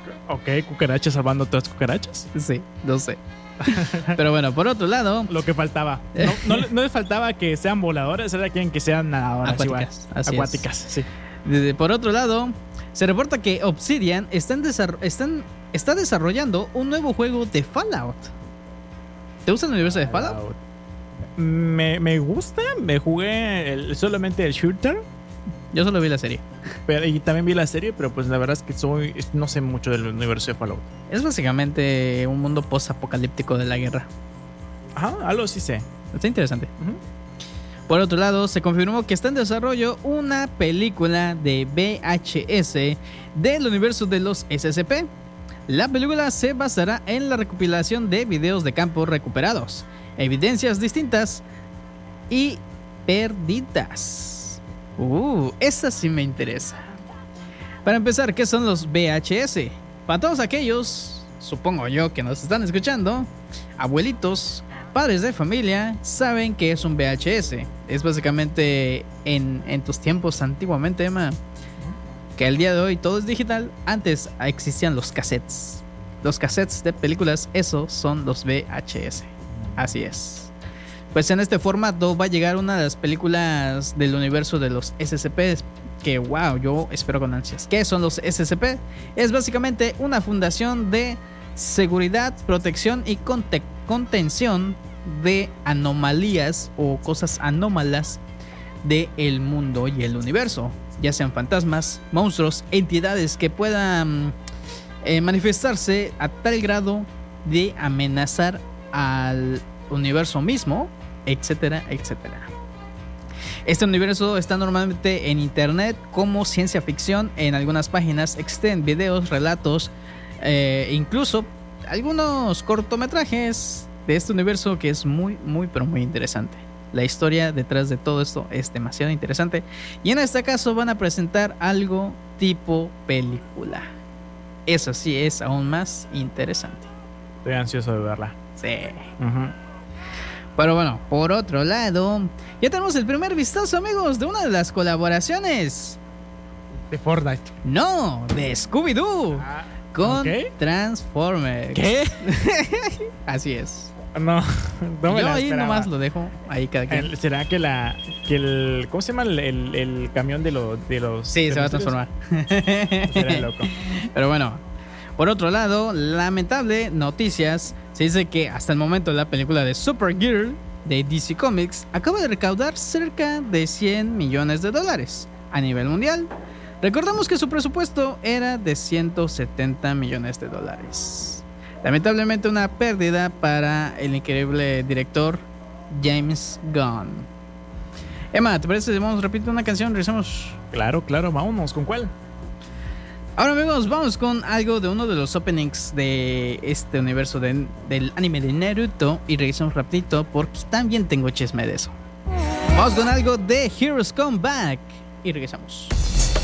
Ok, cucarachas salvando otras cucarachas. Sí, no sé. Pero bueno, por otro lado, Lo que faltaba. No le faltaba que sean voladoras, ahora quieren que sean nadadoras. Acuáticas, Igual. así Acuáticas, sí. por otro lado, se reporta que Obsidian está desarrollando un nuevo juego de Fallout. ¿Te gusta el universo de Fallout? Me gusta, me jugué solamente el shooter. Yo solo vi la serie. Y también vi la serie, pero pues la verdad es que no sé mucho del universo de Fallout. Es básicamente un mundo post-apocalíptico de la guerra. Ajá, algo sí sé. Está interesante. Por otro lado, se confirmó que está en desarrollo una película de VHS del universo de los SCP. La película se basará en la recopilación de videos de campo recuperados, evidencias distintas y perdidas. Esa sí me interesa. Para empezar, ¿qué son los VHS? Para todos aquellos, supongo yo, que nos están escuchando, abuelitos, padres de familia, saben que es un VHS. Es básicamente en tus tiempos antiguamente, Emma, que al día de hoy todo es digital. Antes existían los cassettes. Los cassettes de películas, esos son los VHS. Así es. Pues en este formato va a llegar una de las películas del universo de los SCP, que wow, yo espero con ansias. ¿Qué son los SCP? Es básicamente una fundación de seguridad, protección y contención de anomalías o cosas anómalas del mundo y el universo, ya sean fantasmas, monstruos, entidades que puedan manifestarse a tal grado de amenazar al universo mismo, etcétera, etcétera. Este universo está normalmente en internet como ciencia ficción. En algunas páginas existen videos, relatos, incluso algunos cortometrajes de este universo, que es muy, muy, pero muy interesante. La historia detrás de todo esto es demasiado interesante. Y en este caso van a presentar algo tipo película. Eso sí es aún más interesante. Estoy ansioso de verla. Sí. Pero bueno, por otro lado, ya tenemos el primer vistazo, amigos, de una de las colaboraciones. ¿De Fortnite? No, de Scooby-Doo con Transformers. ¿Qué? Así es. No me yo la ahí esperaba. nomás lo dejo, ahí cada quien. ¿Será que el ¿cómo se llama el camión de los Sí, se va a transformar. Será loco. Pero bueno, por otro lado, lamentable noticias. Se dice que hasta el momento la película de Supergirl de DC Comics acaba de recaudar cerca de $100 millones a nivel mundial. Recordamos que su presupuesto era de $170 millones. Lamentablemente una pérdida para el increíble director James Gunn. Emma, ¿te parece si vamos rapidito una canción? Regresamos. Claro, vámonos. ¿Con cuál? Ahora, amigos, vamos con algo de uno de los openings de este universo del anime de Naruto. Y regresamos rapidito porque también tengo chisme de eso. Vamos con algo de Heroes Come Back y regresamos.